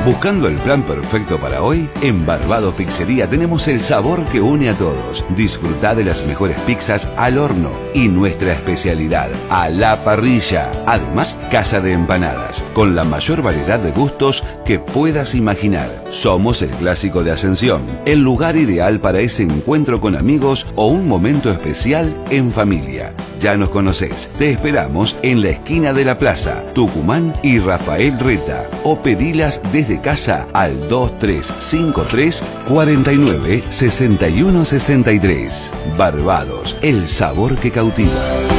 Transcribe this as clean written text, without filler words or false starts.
¿Buscando el plan perfecto para hoy? En Barbados Pizzería tenemos el sabor que une a todos. Disfrutá de las mejores pizzas al horno y nuestra especialidad, a la parrilla. Además, casa de empanadas, con la mayor variedad de gustos que puedas imaginar. Somos el Clásico de Ascensión, el lugar ideal para ese encuentro con amigos o un momento especial en familia. Ya nos conocés, te esperamos en la esquina de la plaza, Tucumán y Rafael Reta, o pedilas desde casa al 2353 49 61 63. Barbados, el sabor que cautiva.